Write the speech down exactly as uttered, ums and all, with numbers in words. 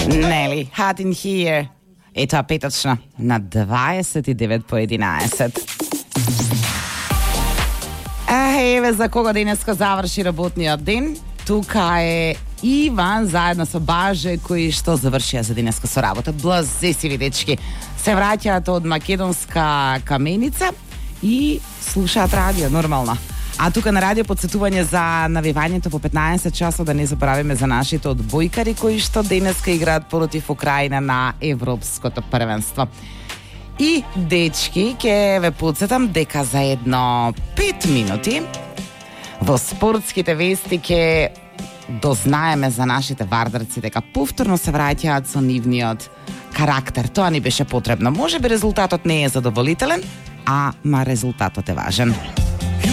Нели, Hot in Here. И тоа петочна на дваесет и девет по единаесет. Е, еве за кога денеска заврши работниот ден. Тука е Иван заедно со Баже кои што завршија за денеска со работа. Блазесиви дечки се враќаат од македонска каменица и слушаат радио нормално. А тука на радио подсетување за навивањето по петнаесет часот, да не заборавиме за нашите одбојкари кои што денеска играат против Украина на Европското првенство. И дечки, ќе ве подсетам дека за едно пет минути во спортските вести ќе дознаеме за нашите вардарци дека повторно се враќаат со нивниот карактер. Тоа ни беше потребно. Може би резултатот не е задоволителен, ама резултатот е важен.